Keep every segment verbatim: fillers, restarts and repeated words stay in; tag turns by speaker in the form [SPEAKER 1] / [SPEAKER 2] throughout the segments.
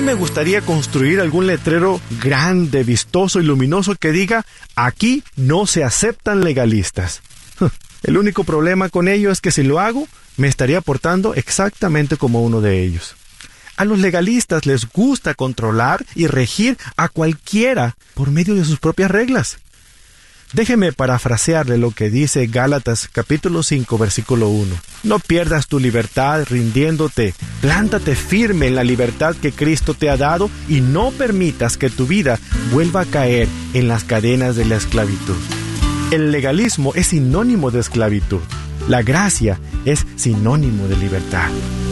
[SPEAKER 1] me gustaría construir algún letrero grande, vistoso y luminoso que diga: aquí no se aceptan legalistas. El único problema con ello es que si lo hago, me estaría portando exactamente como uno de ellos. A los legalistas les gusta controlar y regir a cualquiera por medio de sus propias reglas. Déjeme parafrasearle lo que dice Gálatas capítulo cinco, versículo uno. No pierdas tu libertad rindiéndote. Plántate firme en la libertad que Cristo te ha dado y no permitas que tu vida vuelva a caer en las cadenas de la esclavitud. El legalismo es sinónimo de esclavitud. La gracia es sinónimo de libertad.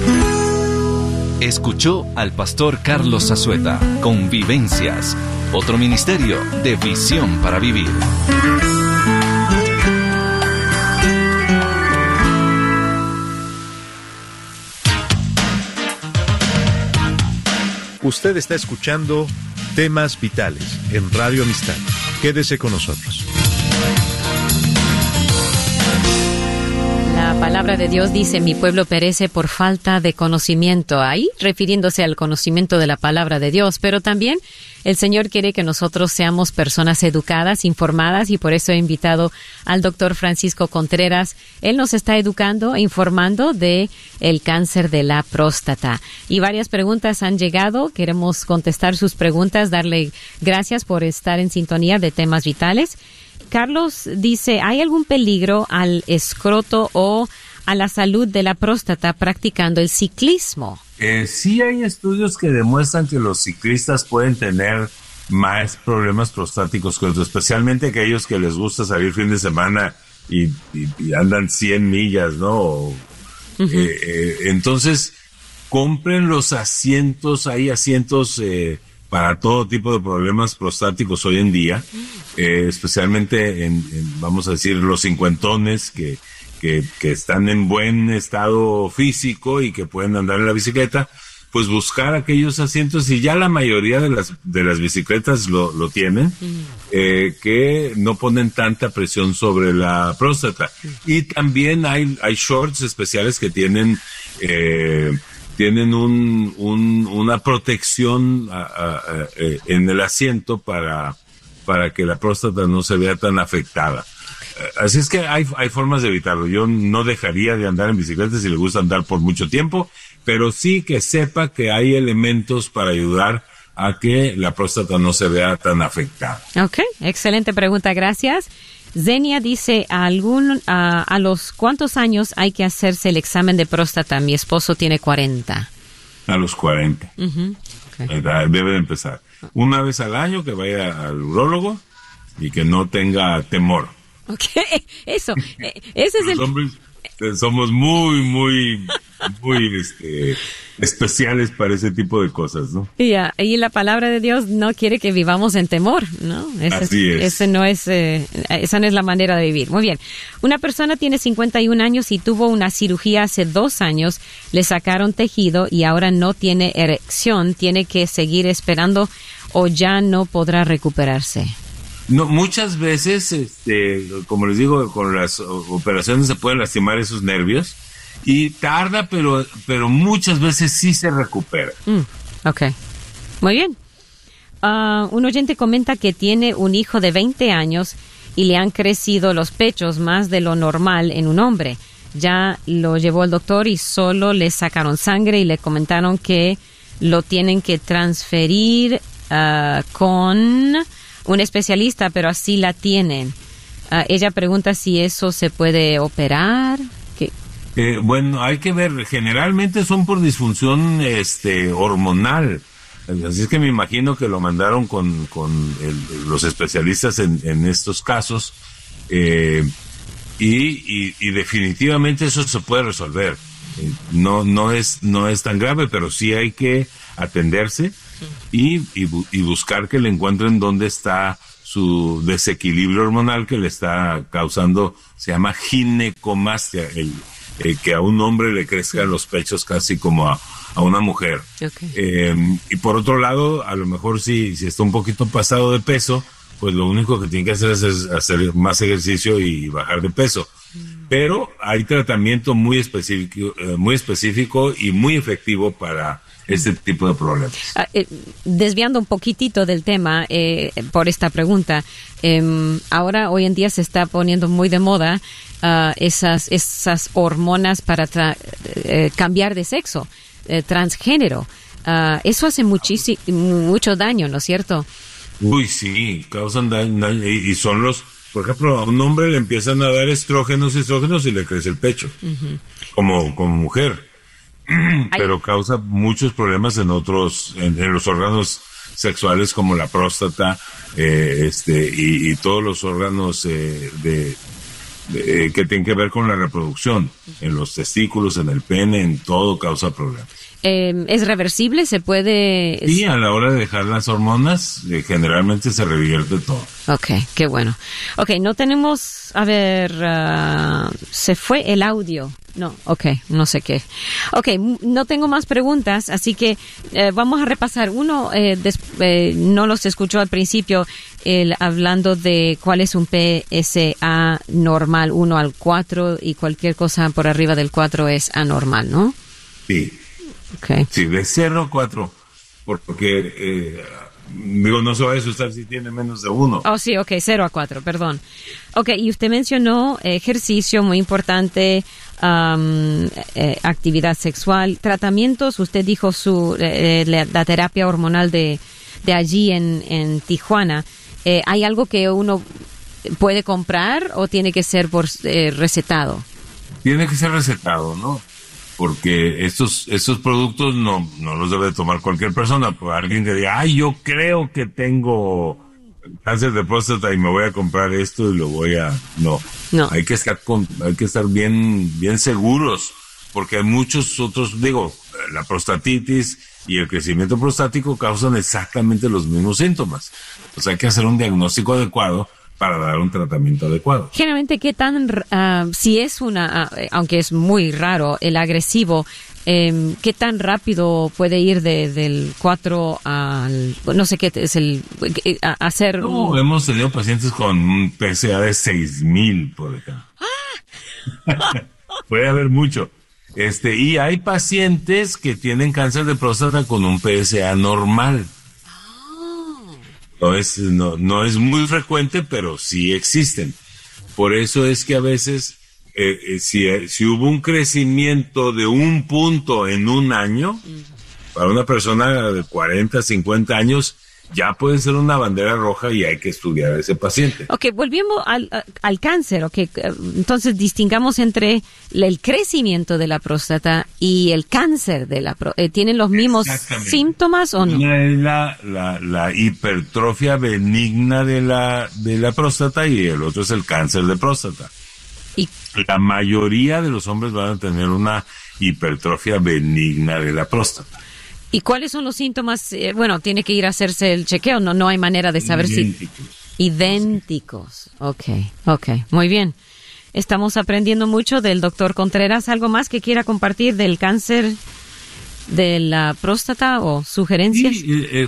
[SPEAKER 2] Escuchó al pastor Carlos Zazueta con Vivencias, otro ministerio de Visión para Vivir.
[SPEAKER 3] Usted está escuchando Temas Vitales en Radio Amistad. Quédese con nosotros.
[SPEAKER 4] La palabra de Dios dice: mi pueblo perece por falta de conocimiento. Ahí refiriéndose al conocimiento de la palabra de Dios, pero también el Señor quiere que nosotros seamos personas educadas, informadas, y por eso he invitado al doctor Francisco Contreras. Él nos está educando e informando de el cáncer de la próstata. Y varias preguntas han llegado. Queremos contestar sus preguntas, darle gracias por estar en sintonía de Temas Vitales. Carlos dice: ¿hay algún peligro al escroto o a la salud de la próstata practicando el ciclismo?
[SPEAKER 5] Eh, sí hay estudios que demuestran que los ciclistas pueden tener más problemas prostáticos que otros, especialmente aquellos que les gusta salir fin de semana y, y, y andan cien millas, ¿no? O, uh-huh. eh, eh, entonces, compren los asientos, hay asientos eh, para todo tipo de problemas prostáticos hoy en día, eh, especialmente en, en, vamos a decir, los cincuentones que, que, que están en buen estado físico y que pueden andar en la bicicleta, pues buscar aquellos asientos, y ya la mayoría de las de las bicicletas lo, lo tienen, eh, que no ponen tanta presión sobre la próstata. Y también hay, hay shorts especiales que tienen... Eh, tienen un, un, una protección a, a, a, en el asiento para, para que la próstata no se vea tan afectada. Así es que hay, hay formas de evitarlo. Yo no dejaría de andar en bicicleta si le gusta andar por mucho tiempo, pero sí que sepa que hay elementos para ayudar a que la próstata no se vea tan afectada.
[SPEAKER 4] Ok, excelente pregunta, gracias. Zenia dice: ¿a, algún, a, ¿a los cuántos años hay que hacerse el examen de próstata? Mi esposo tiene cuarenta.
[SPEAKER 5] A los cuarenta.
[SPEAKER 4] Uh-huh. Okay.
[SPEAKER 5] Debe de empezar. Una vez al año que vaya al urólogo y que no tenga temor.
[SPEAKER 4] Ok, eso. Ese es
[SPEAKER 5] los
[SPEAKER 4] el...
[SPEAKER 5] hombres somos muy, muy, muy este, especiales para ese tipo de cosas, ¿no?
[SPEAKER 4] Yeah, y la palabra de Dios no quiere que vivamos en temor, ¿no? Ese
[SPEAKER 5] Así es.
[SPEAKER 4] Ese no es, eh, esa no es la manera de vivir. Muy bien. Una persona tiene cincuenta y un años y tuvo una cirugía hace dos años. Le sacaron tejido y ahora no tiene erección. ¿Tiene que seguir esperando o ya no podrá recuperarse?
[SPEAKER 5] No, muchas veces, este, como les digo, con las operaciones se pueden lastimar esos nervios y tarda, pero, pero muchas veces sí se recupera.
[SPEAKER 4] Mm, ok, muy bien. Uh, un oyente comenta que tiene un hijo de veinte años y le han crecido los pechos más de lo normal en un hombre. Ya lo llevó al doctor y solo le sacaron sangre y le comentaron que lo tienen que transferir uh, con un especialista, pero así la tienen. Uh, ella pregunta si eso se puede operar. ¿Qué?
[SPEAKER 5] Eh, bueno, hay que ver, generalmente son por disfunción este, hormonal. Así es que me imagino que lo mandaron con, con el, los especialistas en, en estos casos. Eh, y, y, y definitivamente eso se puede resolver. Eh, no, no es, no es tan grave, pero sí hay que atenderse. Y, y, y buscar que le encuentren dónde está su desequilibrio hormonal que le está causando, se llama ginecomastia, el, el que a un hombre le crezcan los pechos casi como a, a una mujer. Okay. Eh, y por otro lado, a lo mejor si, si está un poquito pasado de peso, pues lo único que tiene que hacer es hacer más ejercicio y bajar de peso. Mm. pero hay tratamiento muy específico, eh, muy específico y muy efectivo para este tipo de problemas.
[SPEAKER 4] Uh, eh, desviando un poquitito del tema eh, por esta pregunta, eh, ahora hoy en día se está poniendo muy de moda uh, esas esas hormonas para tra- eh, cambiar de sexo, eh, transgénero. Uh, eso hace muchísimo mucho daño, ¿no es cierto?
[SPEAKER 5] Uy, sí, causan daño, y, y son los, por ejemplo, a un hombre le empiezan a dar estrógenos, estrógenos y le crece el pecho, uh-huh. como como mujer. Pero causa muchos problemas en otros, en, en los órganos sexuales como la próstata, eh, este, y, y todos los órganos eh, de, de, que tienen que ver con la reproducción, en los testículos, en el pene, en todo causa problemas.
[SPEAKER 4] Eh, ¿Es reversible? ¿Se puede...?
[SPEAKER 5] Sí, a la hora de dejar las hormonas, eh, generalmente se revierte todo.
[SPEAKER 4] Ok, qué bueno. Ok, no tenemos... A ver, uh, se fue el audio. No, ok, no sé qué. Ok, no tengo más preguntas, así que eh, vamos a repasar. Uno, eh, des, eh, no los escuchó al principio, el, hablando de cuál es un P S A normal, uno al cuatro, y cualquier cosa por arriba del cuatro es anormal, ¿no?
[SPEAKER 5] Sí.
[SPEAKER 4] Okay.
[SPEAKER 5] Sí, de cero a cuatro, porque, eh, digo, no se va a asustar si tiene menos de uno.
[SPEAKER 4] Oh, sí, ok, cero a cuatro, perdón. Ok, y usted mencionó ejercicio, muy importante, um, eh, actividad sexual, tratamientos, usted dijo su eh, la, la terapia hormonal de, de allí en, en Tijuana. Eh, ¿Hay algo que uno puede comprar o tiene que ser por eh, recetado?
[SPEAKER 5] Tiene que ser recetado, ¿no? Porque estos estos productos no no los debe tomar cualquier persona. Pues alguien que diga, ay, yo creo que tengo cáncer de próstata y me voy a comprar esto y lo voy a... No,
[SPEAKER 4] no.
[SPEAKER 5] Hay que estar con, hay que estar bien bien seguros, porque hay muchos otros, digo, la prostatitis y el crecimiento prostático causan exactamente los mismos síntomas. O sea, hay que hacer un diagnóstico adecuado para dar un tratamiento adecuado.
[SPEAKER 4] Generalmente, ¿qué tan, uh, si es una, uh, aunque es muy raro, el agresivo, eh, qué tan rápido puede ir de, del cuatro al, no sé qué es el, a, a hacer?
[SPEAKER 5] No, un... hemos tenido pacientes con un P S A de seis mil, por ejemplo. ¡Ah! Puede haber mucho. Este, y hay pacientes que tienen cáncer de próstata con un P S A normal. No es, no, no es muy frecuente, pero sí existen. Por eso es que a veces, eh, eh, si, eh, si hubo un crecimiento de un punto en un año, para una persona de cuarenta, cincuenta años, ya puede ser una bandera roja y hay que estudiar a ese paciente.
[SPEAKER 4] Ok, volviendo al, al cáncer, ok, entonces distingamos entre el crecimiento de la próstata y el cáncer de la próstata. ¿Tienen los mismos síntomas o no?
[SPEAKER 5] Una es la, la, la hipertrofia benigna de la, de la próstata y el otro es el cáncer de próstata.
[SPEAKER 4] ¿Y?
[SPEAKER 5] La mayoría de los hombres van a tener una hipertrofia benigna de la próstata.
[SPEAKER 4] ¿Y cuáles son los síntomas? Eh, bueno, tiene que ir a hacerse el chequeo, no no hay manera de saber
[SPEAKER 5] Idénticos.
[SPEAKER 4] si... Idénticos. Ok, ok, muy bien. Estamos aprendiendo mucho del doctor Contreras. ¿Algo más que quiera compartir del cáncer de la próstata o sugerencias?
[SPEAKER 5] Sí, eh,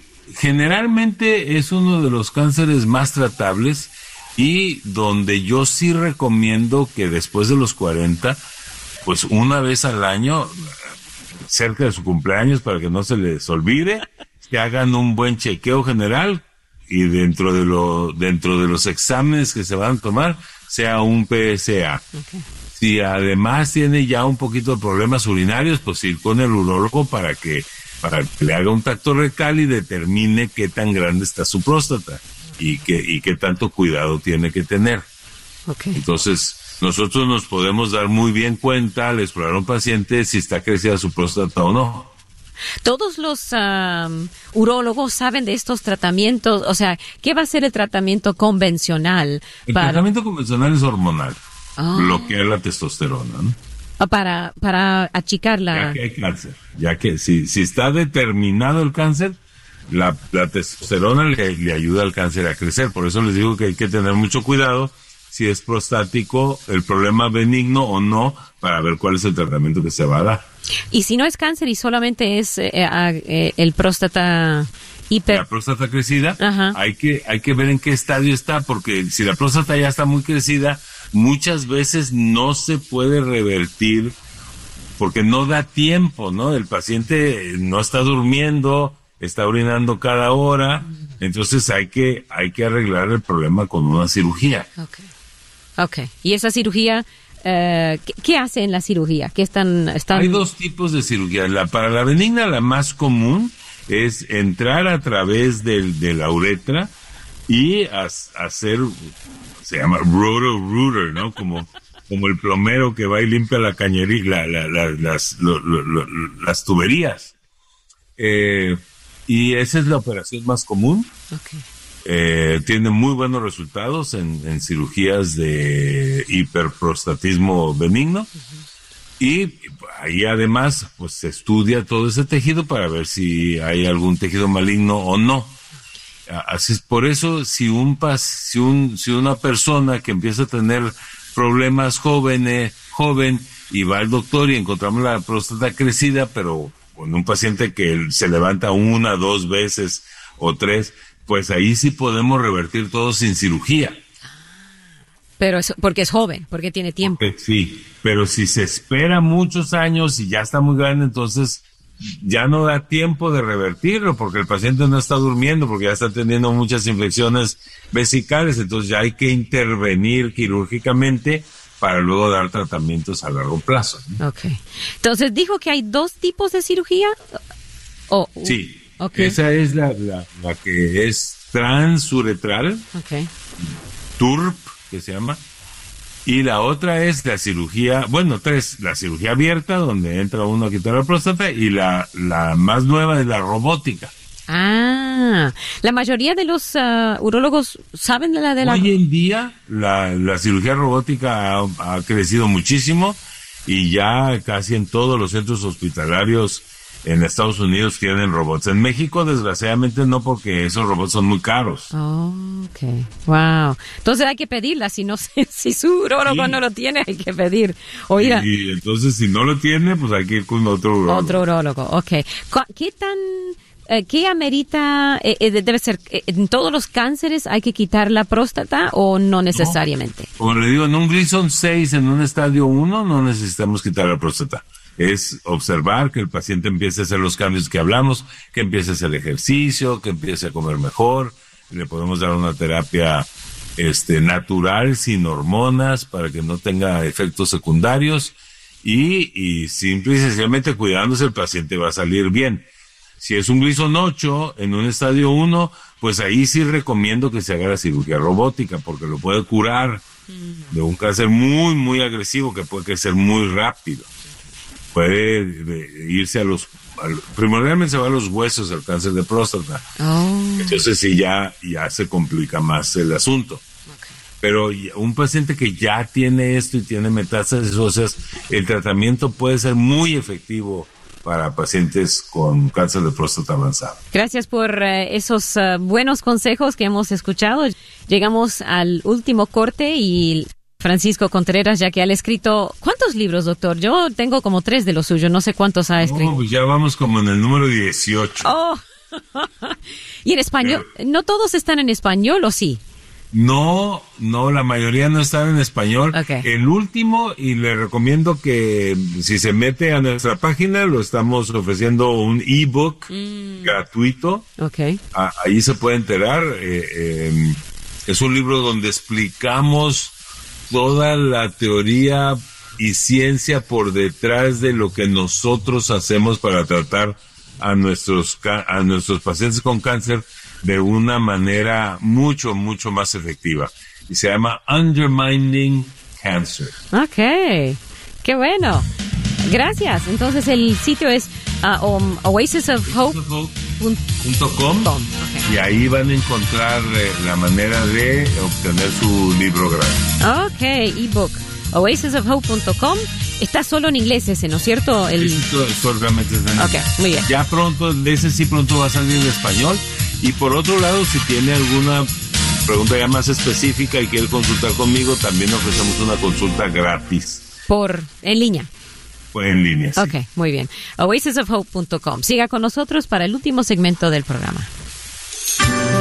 [SPEAKER 5] generalmente es uno de los cánceres más tratables y donde yo sí recomiendo que después de los cuarenta, pues una vez al año, cerca de su cumpleaños, para que no se les olvide, que hagan un buen chequeo general y dentro de lo dentro de los exámenes que se van a tomar sea un P S A. Okay. Si además tiene ya un poquito de problemas urinarios, pues ir con el urólogo para que para que le haga un tacto rectal y determine qué tan grande está su próstata y qué y qué tanto cuidado tiene que tener.
[SPEAKER 4] Okay.
[SPEAKER 5] Entonces, nosotros nos podemos dar muy bien cuenta al explorar a un paciente si está crecida su próstata o no.
[SPEAKER 4] ¿Todos los um, urólogos saben de estos tratamientos? O sea, ¿qué va a ser el tratamiento convencional?
[SPEAKER 5] El
[SPEAKER 4] para...
[SPEAKER 5] tratamiento convencional es hormonal.
[SPEAKER 4] Oh.
[SPEAKER 5] Bloquear la testosterona, ¿no?
[SPEAKER 4] Para, para achicar la...
[SPEAKER 5] Ya que hay cáncer. Ya que si, si está determinado el cáncer, la, la testosterona le, le ayuda al cáncer a crecer. Por eso les digo que hay que tener mucho cuidado si es prostático, el problema benigno o no, para ver cuál es el tratamiento que se va a dar.
[SPEAKER 4] Y si no es cáncer y solamente es eh, eh, el próstata hiper...
[SPEAKER 5] La próstata crecida,
[SPEAKER 4] Ajá.
[SPEAKER 5] hay que hay que ver en qué estadio está, porque si la próstata ya está muy crecida, muchas veces no se puede revertir porque no da tiempo, ¿no? El paciente no está durmiendo, está orinando cada hora, entonces hay que hay que arreglar el problema con una cirugía.
[SPEAKER 4] Okay. Okay. Y esa cirugía, eh, ¿qué, ¿qué hace en la cirugía? ¿Qué están, están...
[SPEAKER 5] Hay dos tipos de cirugía. La, para la benigna, la más común es entrar a través del, de la uretra y as, hacer, se llama roto-rooter, ¿no? Como, como el plomero que va y limpia la cañería, la, la, la, las, lo, lo, lo, las tuberías. Eh, y esa es la operación más común.
[SPEAKER 4] Okay.
[SPEAKER 5] Eh, tiene muy buenos resultados en, en cirugías de hiperprostatismo benigno. Uh-huh. Y ahí además pues se estudia todo ese tejido para ver si hay algún tejido maligno o no. Así es, por eso si un pas, si un si una persona que empieza a tener problemas jóvenes, joven y va al doctor y encontramos la próstata crecida, pero con un paciente que se levanta una, dos veces o tres, pues ahí sí podemos revertir todo sin cirugía.
[SPEAKER 4] Pero es porque es joven, porque tiene tiempo.
[SPEAKER 5] Porque, sí, pero si se espera muchos años y ya está muy grande, entonces ya no da tiempo de revertirlo porque el paciente no está durmiendo, porque ya está teniendo muchas infecciones vesicales, entonces ya hay que intervenir quirúrgicamente para luego dar tratamientos a largo plazo, ¿no?
[SPEAKER 4] Okay. Entonces dijo que hay dos tipos de cirugía. Oh, uh,
[SPEAKER 5] sí.
[SPEAKER 4] Okay.
[SPEAKER 5] Esa es la, la, la que es transuretral,
[SPEAKER 4] okay.
[SPEAKER 5] T U R P, que se llama, y la otra es la cirugía, bueno, tres, la cirugía abierta, donde entra uno a quitar la próstata, y la, la más nueva es la robótica.
[SPEAKER 4] Ah, la mayoría de los uh, urólogos saben de la de la...
[SPEAKER 5] Hoy en día la, la cirugía robótica ha, ha crecido muchísimo, y ya casi en todos los centros hospitalarios en Estados Unidos tienen robots. En México, desgraciadamente, no, porque esos robots son muy caros.
[SPEAKER 4] Oh, okay. Wow. Entonces hay que pedirla. Si no, si su urólogo sí. no lo tiene, hay que pedir. Oiga.
[SPEAKER 5] Y entonces, si no lo tiene, pues hay que ir con otro urólogo.
[SPEAKER 4] Otro urólogo, okay. ¿Qué tan, eh, qué amerita, eh, eh, debe ser, eh, en todos los cánceres hay que quitar la próstata o no necesariamente?
[SPEAKER 5] No. Como le digo, en un Gleason seis, en un estadio uno, no necesitamos quitar la próstata. Es observar que el paciente empiece a hacer los cambios que hablamos, que empiece a hacer ejercicio, que empiece a comer mejor. Le podemos dar una terapia este, natural, sin hormonas, para que no tenga efectos secundarios. Y, y simple y sencillamente cuidándose, el paciente va a salir bien. Si es un Gleason ocho en un estadio uno, pues ahí sí recomiendo que se haga la cirugía robótica, porque lo puede curar de un cáncer muy, muy agresivo que puede crecer muy rápido. Puede irse a los, a, primordialmente se va a los huesos del cáncer de próstata.
[SPEAKER 4] Oh.
[SPEAKER 5] Entonces sí ya, ya se complica más el asunto. Okay. Pero un paciente que ya tiene esto y tiene metástasis óseas, el tratamiento puede ser muy efectivo para pacientes con cáncer de próstata avanzado.
[SPEAKER 4] Gracias por uh, esos uh, buenos consejos que hemos escuchado. Llegamos al último corte y Francisco Contreras, ya que ha escrito... ¿Cuántos libros, doctor? Yo tengo como tres de los suyos, no sé cuántos ha escrito.
[SPEAKER 5] No, pues ya vamos como en el número dieciocho.
[SPEAKER 4] Oh. ¿Y en español? Pero, ¿no todos están en español o sí?
[SPEAKER 5] No, no, la mayoría no están en español.
[SPEAKER 4] Okay.
[SPEAKER 5] El último, y le recomiendo que si se mete a nuestra página, lo estamos ofreciendo un ebook mm. gratuito.
[SPEAKER 4] Okay.
[SPEAKER 5] Ah, ahí se puede enterar. Eh, eh, es un libro donde explicamos toda la teoría y ciencia por detrás de lo que nosotros hacemos para tratar a nuestros a nuestros pacientes con cáncer de una manera mucho, mucho más efectiva. Y se llama Undermining Cancer.
[SPEAKER 4] Ok, qué bueno. Gracias. Entonces el sitio es uh, um, oasis of hope
[SPEAKER 5] punto com okay. Y ahí van a encontrar eh, la manera de obtener su libro gratis.
[SPEAKER 4] Ok, ebook. oasis of hope punto com. Está solo en inglés ese, ¿no es cierto? El...
[SPEAKER 5] Sí, solamente está en inglés.
[SPEAKER 4] Ok, muy bien.
[SPEAKER 5] Ya pronto, ese sí pronto va a salir en español. Y por otro lado, si tiene alguna pregunta ya más específica y quiere consultar conmigo, también ofrecemos una consulta gratis.
[SPEAKER 4] Por, en línea.
[SPEAKER 5] En línea, sí.
[SPEAKER 4] Ok, muy bien. oasis of hope punto com. Siga con nosotros para el último segmento del programa. Hola.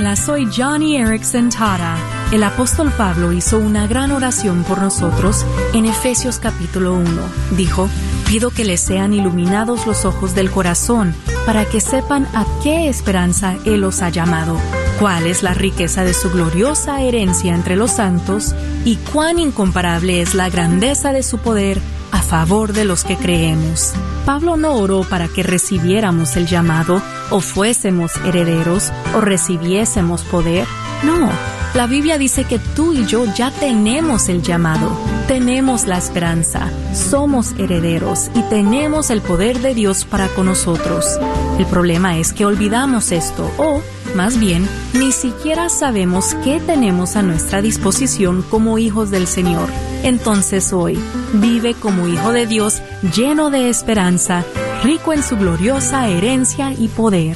[SPEAKER 6] Hola, soy Johnny Erickson Tara. El apóstol Pablo hizo una gran oración por nosotros en Efesios capítulo uno. Dijo, pido que les sean iluminados los ojos del corazón para que sepan a qué esperanza Él los ha llamado, cuál es la riqueza de su gloriosa herencia entre los santos y cuán incomparable es la grandeza de su poder a favor de los que creemos. Pablo no oró para que recibiéramos el llamado o fuésemos herederos o recibiésemos poder. No, la Biblia dice que tú y yo ya tenemos el llamado, tenemos la esperanza, somos herederos y tenemos el poder de Dios para con nosotros. El problema es que olvidamos esto o, más bien, ni siquiera sabemos qué tenemos a nuestra disposición como hijos del Señor. Entonces hoy, vive como hijo de Dios lleno de esperanza, rico en su gloriosa herencia y poder.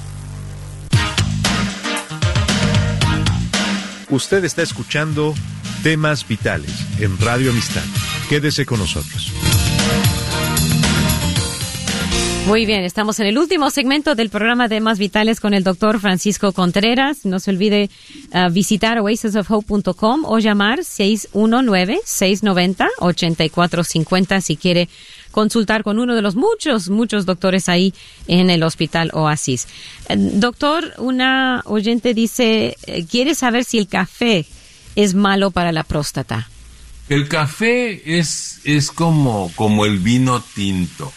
[SPEAKER 3] Usted está escuchando Temas Vitales en Radio Amistad. Quédese con nosotros.
[SPEAKER 4] Muy bien, estamos en el último segmento del programa Temas Vitales con el doctor Francisco Contreras. No se olvide uh, visitar oasis of hope punto com o llamar seis uno nueve, seis nueve cero, ocho cuatro cinco cero si quiere consultar con uno de los muchos, muchos doctores ahí en el Hospital Oasis. Eh, doctor, una oyente dice, eh, quiere saber si el café es malo para la próstata.
[SPEAKER 5] El café es, es como, como el vino tinto.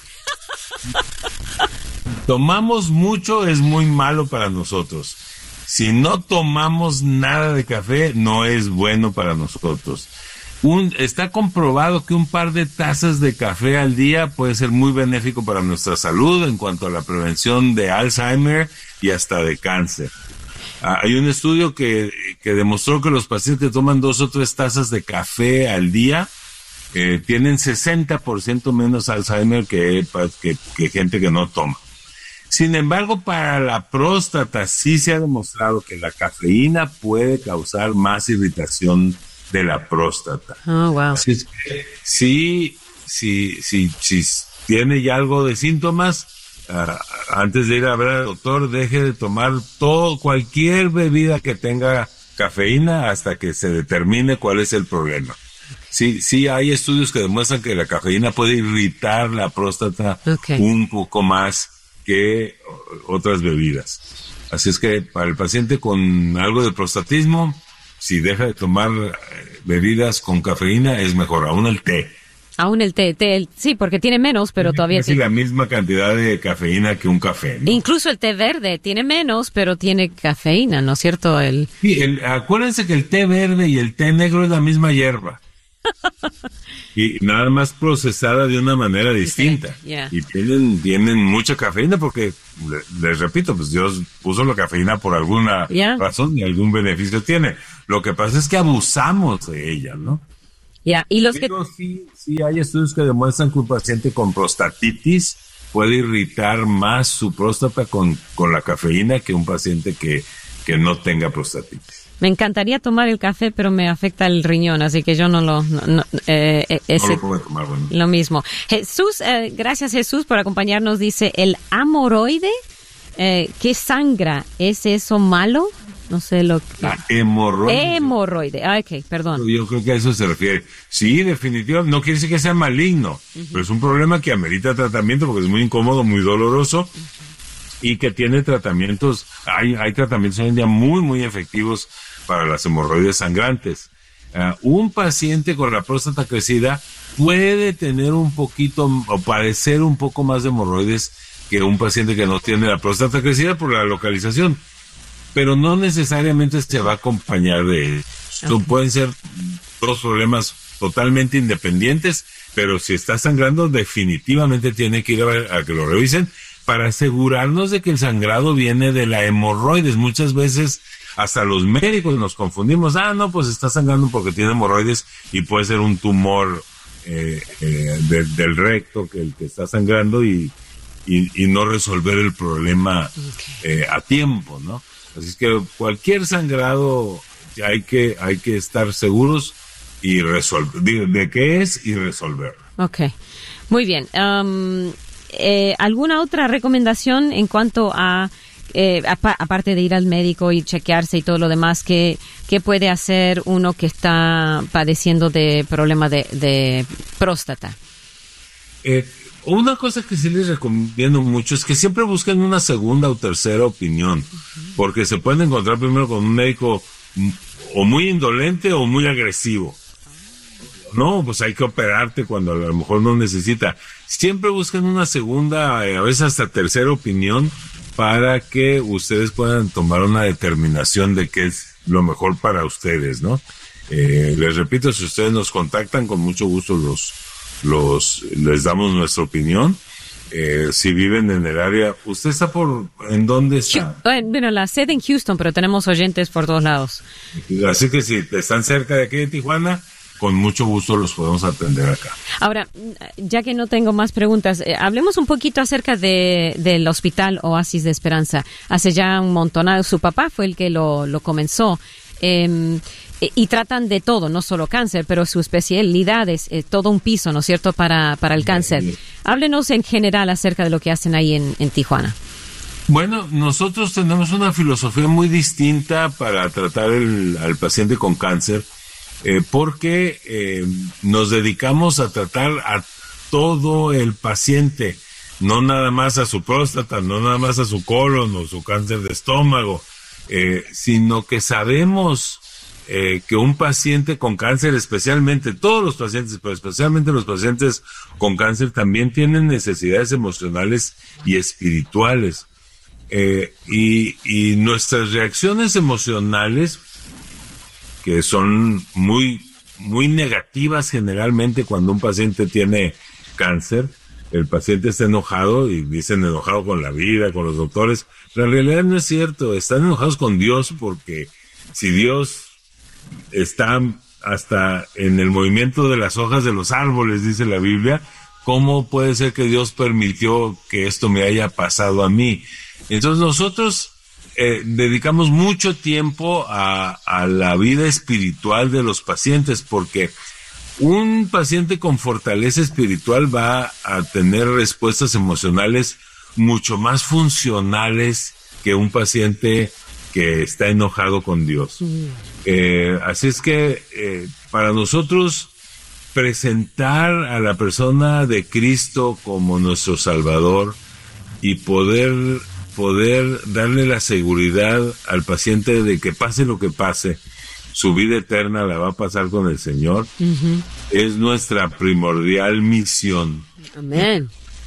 [SPEAKER 5] Tomamos mucho, es muy malo para nosotros. Si no tomamos nada de café, no es bueno para nosotros. Un, está comprobado que un par de tazas de café al día puede ser muy benéfico para nuestra salud en cuanto a la prevención de Alzheimer y hasta de cáncer. Ah, hay un estudio que, que demostró que los pacientes que toman dos o tres tazas de café al día eh, tienen sesenta por ciento menos Alzheimer que, que, que gente que no toma. Sin embargo, para la próstata sí se ha demostrado que la cafeína puede causar más irritación de la próstata.
[SPEAKER 4] Oh, wow.
[SPEAKER 5] Así es que sí, sí, sí, sí tiene ya algo de síntomas, uh, antes de ir a ver al doctor, deje de tomar todo, cualquier bebida que tenga cafeína hasta que se determine cuál es el problema. Sí, sí hay estudios que demuestran que la cafeína puede irritar la próstata okay. un poco más que otras bebidas. Así es que para el paciente con algo de prostatismo, si deja de tomar bebidas con cafeína, es mejor, aún el té.
[SPEAKER 4] Aún el té, té el, sí, porque tiene menos, pero
[SPEAKER 5] tiene
[SPEAKER 4] todavía...
[SPEAKER 5] casi la misma cantidad de cafeína que un café, ¿no?
[SPEAKER 4] Incluso el té verde tiene menos, pero tiene cafeína, ¿no es cierto? El...
[SPEAKER 5] Sí, el, acuérdense que el té verde y el té negro es la misma hierba. Y nada más procesada de una manera distinta.
[SPEAKER 4] Yeah.
[SPEAKER 5] Y tienen, tienen mucha cafeína porque, les repito, pues Dios puso la cafeína por alguna yeah. razón y algún beneficio tiene. Lo que pasa es que abusamos de ella, ¿no?
[SPEAKER 4] Ya, yeah. y los
[SPEAKER 5] Pero
[SPEAKER 4] que...
[SPEAKER 5] sí, sí hay estudios que demuestran que un paciente con prostatitis puede irritar más su próstata con, con la cafeína que un paciente que, que no tenga prostatitis.
[SPEAKER 4] Me encantaría tomar el café, pero me afecta el riñón, así que yo no lo... No, no, eh, ese,
[SPEAKER 5] no lo puedo tomar, bueno.
[SPEAKER 4] Lo mismo. Jesús, eh, gracias Jesús por acompañarnos, dice, el hemorroide, eh, ¿qué sangra? ¿Es eso malo? No sé lo que...
[SPEAKER 5] La hemorroide.
[SPEAKER 4] Hemorroide, ah, ok, perdón.
[SPEAKER 5] Yo creo que a eso se refiere. Sí, definitivamente, no quiere decir que sea maligno, uh-huh. pero es un problema que amerita tratamiento porque es muy incómodo, muy doloroso. Uh-huh. Y que tiene tratamientos, hay, hay tratamientos hoy en día muy, muy efectivos para las hemorroides sangrantes. Uh, un paciente con la próstata crecida puede tener un poquito, o padecer un poco más de hemorroides que un paciente que no tiene la próstata crecida por la localización, pero no necesariamente se va a acompañar de eso. Okay. Pueden ser dos problemas totalmente independientes, pero si está sangrando, definitivamente tiene que ir a, ver, a que lo revisen, para asegurarnos de que el sangrado viene de la hemorroides. Muchas veces hasta los médicos nos confundimos. Ah, no, pues está sangrando porque tiene hemorroides y puede ser un tumor eh, eh, de, del recto que el que está sangrando y, y, y no resolver el problema eh, a tiempo, ¿no? Así es que cualquier sangrado hay que, hay que estar seguros y resolver de, de qué es y resolverlo.
[SPEAKER 4] Ok, muy bien. Um... Eh, ¿Alguna otra recomendación en cuanto a eh, apa- aparte de ir al médico y chequearse y todo lo demás, ¿qué, qué puede hacer uno que está padeciendo de problema de, de próstata?
[SPEAKER 5] Eh, una cosa que sí les recomiendo mucho es que siempre busquen una segunda o tercera opinión, uh-huh. porque se pueden encontrar primero con un médico o muy indolente o muy agresivo. No, pues hay que operarte cuando a lo mejor no necesita. Siempre busquen una segunda, a veces hasta tercera opinión, para que ustedes puedan tomar una determinación de qué es lo mejor para ustedes, ¿no? Eh, les repito, si ustedes nos contactan, con mucho gusto los, los, les damos nuestra opinión. Eh, si viven en el área, ¿usted está por, en dónde está?
[SPEAKER 4] Bueno, la sede en Houston, pero tenemos oyentes por todos lados.
[SPEAKER 5] Así que si están cerca de aquí de Tijuana, con mucho gusto los podemos atender acá.
[SPEAKER 4] Ahora, ya que no tengo más preguntas, eh, hablemos un poquito acerca de del Hospital Oasis de Esperanza. Hace ya un montonado, su papá fue el que lo, lo comenzó. Eh, y tratan de todo, no solo cáncer, pero su especialidad es eh, todo un piso, ¿no es cierto?, para, para el cáncer. Háblenos en general acerca de lo que hacen ahí en, en Tijuana.
[SPEAKER 5] Bueno, nosotros tenemos una filosofía muy distinta para tratar el, al paciente con cáncer. Eh, porque eh, nos dedicamos a tratar a todo el paciente, no nada más a su próstata, no nada más a su colon o su cáncer de estómago, eh, sino que sabemos eh, que un paciente con cáncer, especialmente todos los pacientes, pero especialmente los pacientes con cáncer, también tienen necesidades emocionales y espirituales. Eh, y, y nuestras reacciones emocionales, que son muy, muy negativas generalmente cuando un paciente tiene cáncer, el paciente está enojado y dicen enojado con la vida, con los doctores, pero en realidad no es cierto, están enojados con Dios, porque si Dios está hasta en el movimiento de las hojas de los árboles, dice la Biblia, ¿cómo puede ser que Dios permitió que esto me haya pasado a mí? Entonces nosotros Eh, dedicamos mucho tiempo a, a la vida espiritual de los pacientes, porque un paciente con fortaleza espiritual va a tener respuestas emocionales mucho más funcionales que un paciente que está enojado con Dios. Eh, así es que eh, para nosotros presentar a la persona de Cristo como nuestro Salvador y poder poder darle la seguridad al paciente de que pase lo que pase, su vida eterna la va a pasar con el Señor, uh-huh. es nuestra primordial misión.
[SPEAKER 4] Amén.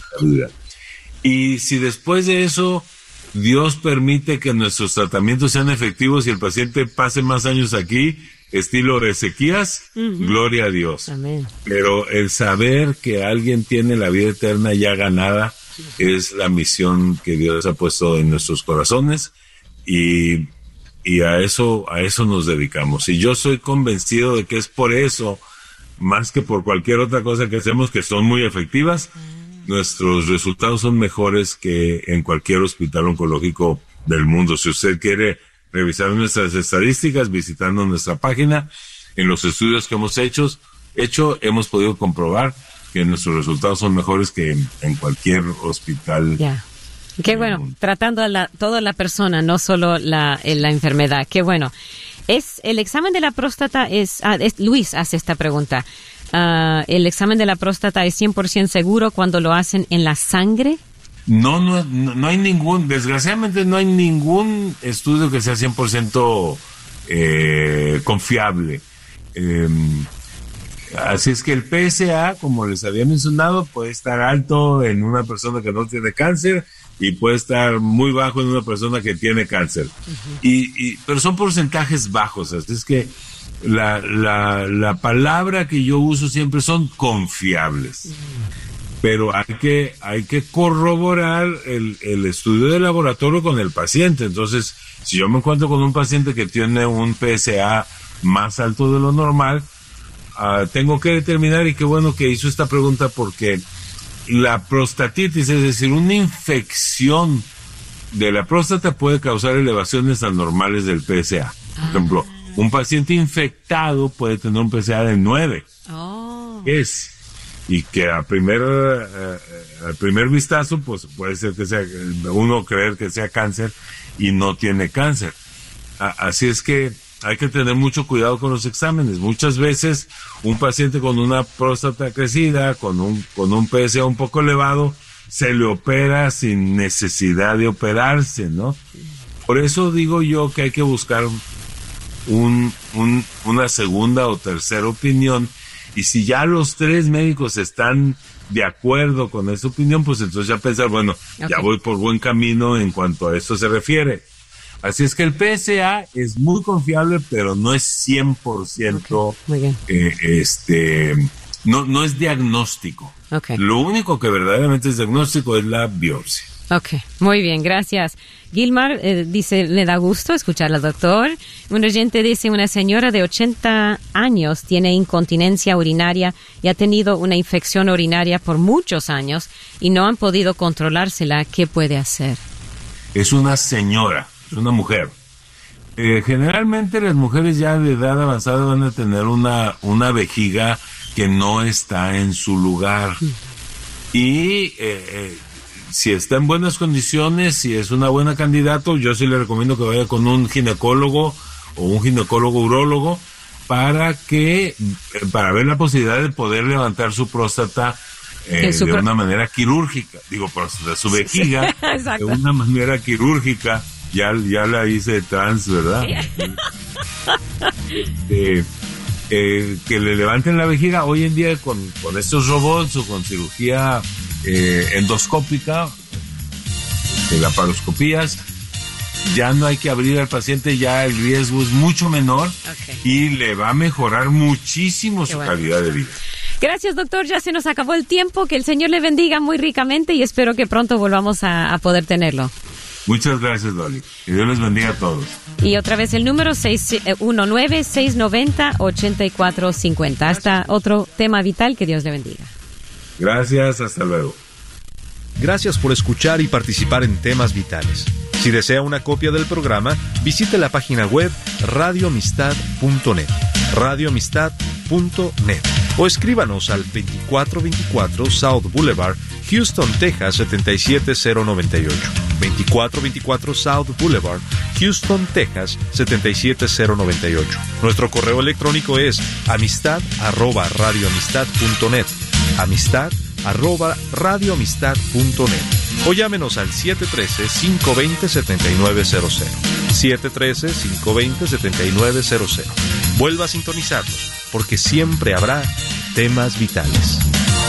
[SPEAKER 5] Y si después de eso Dios permite que nuestros tratamientos sean efectivos y el paciente pase más años aquí, estilo de Ezequías, uh-huh. gloria a Dios.
[SPEAKER 4] Amén.
[SPEAKER 5] Pero el saber que alguien tiene la vida eterna ya ganada es la misión que Dios ha puesto en nuestros corazones, y, y a eso, a eso nos dedicamos. Y yo soy convencido de que es por eso, más que por cualquier otra cosa que hacemos, que son muy efectivas, nuestros resultados son mejores que en cualquier hospital oncológico del mundo. Si usted quiere revisar nuestras estadísticas visitando nuestra página, en los estudios que hemos hecho, hecho hemos podido comprobar que nuestros resultados son mejores que en, en cualquier hospital.
[SPEAKER 4] Ya. Qué bueno, mundo. Tratando a la, toda la persona, no solo la, la enfermedad. Qué bueno. Es el examen de la próstata es, ah, es Luis hace esta pregunta. Uh, ¿El examen de la próstata es cien por ciento seguro cuando lo hacen en la sangre?
[SPEAKER 5] No, no, no, no hay ningún, desgraciadamente no hay ningún estudio que sea cien por ciento eh, confiable. Eh, Así es que el P S A, como les había mencionado, puede estar alto en una persona que no tiene cáncer y puede estar muy bajo en una persona que tiene cáncer. Uh-huh. Y, y, pero son porcentajes bajos, así es que la, la, la palabra que yo uso siempre son confiables. Uh-huh. Pero hay que, hay que corroborar el, el estudio de laboratorio con el paciente. Entonces, si yo me encuentro con un paciente que tiene un P S A más alto de lo normal, Uh, tengo que determinar, y qué bueno que hizo esta pregunta, porque la prostatitis, es decir, una infección de la próstata puede causar elevaciones anormales del P S A. Por ejemplo, un paciente infectado puede tener un P S A de nueve.
[SPEAKER 4] Oh.
[SPEAKER 5] Es. y que a primer, eh, al primer vistazo, pues puede ser que sea, uno creer que sea cáncer y no tiene cáncer. A, así es que hay que tener mucho cuidado con los exámenes. Muchas veces un paciente con una próstata crecida, con un, con un P S A un poco elevado, se le opera sin necesidad de operarse, ¿no? Por eso digo yo que hay que buscar un, un, una segunda o tercera opinión, y si ya los tres médicos están de acuerdo con esa opinión, pues entonces ya pensar, bueno, okay, ya voy por buen camino en cuanto a esto se refiere. Así es que el P S A es muy confiable, pero no es cien por ciento, okay, muy bien. Eh, este, no, no es diagnóstico. Okay. Lo único que verdaderamente es diagnóstico es la biopsia.
[SPEAKER 4] Ok, muy bien, gracias. Gilmar eh, dice, le da gusto escuchar al doctor. Un oyente dice, una señora de ochenta años tiene incontinencia urinaria y ha tenido una infección urinaria por muchos años y no han podido controlársela. ¿Qué puede hacer?
[SPEAKER 5] Es una señora, es una mujer. Eh, generalmente las mujeres ya de edad avanzada van a tener una, una vejiga que no está en su lugar. Mm. Y... Eh, eh, si está en buenas condiciones, si es una buena candidato, yo sí le recomiendo que vaya con un ginecólogo o un ginecólogo urólogo para que, para ver la posibilidad de poder levantar su próstata eh, su de pro- una manera quirúrgica, digo, próstata, su vejiga, de una manera quirúrgica. Ya, ya la hice trans, ¿verdad? eh, eh, que le levanten la vejiga. Hoy en día con, con estos robots o con cirugía Eh, endoscópica, de laparoscopías, ya no hay que abrir al paciente, ya el riesgo es mucho menor, okay, y le va a mejorar muchísimo Qué su bueno. calidad de vida.
[SPEAKER 4] Gracias, doctor, ya se nos acabó el tiempo, que el Señor le bendiga muy ricamente y espero que pronto volvamos a, a poder tenerlo.
[SPEAKER 5] Muchas gracias, Dolly. Que Dios les bendiga a todos.
[SPEAKER 4] Y otra vez el número seis uno nueve, seis nueve cero, ocho cuatro cinco cero. Hasta otro tema vital, que Dios le bendiga.
[SPEAKER 5] Gracias, hasta luego.
[SPEAKER 3] Gracias por escuchar y participar en Temas Vitales. Si desea una copia del programa, visite la página web radio amistad punto net, radio amistad punto net, o escríbanos al veinticuatro veinticuatro South Boulevard, Houston, Texas setenta y siete cero noventa y ocho. veinticuatro veinticuatro South Boulevard, Houston, Texas setenta y siete cero noventa y ocho. Nuestro correo electrónico es amistad arroba radio amistad punto net, amistad arroba radio amistad punto net, o llámenos al siete uno tres, cinco dos cero, siete nueve cero cero, siete uno tres, cinco dos cero, siete nueve cero cero. Vuelva a sintonizarnos, porque siempre habrá temas vitales.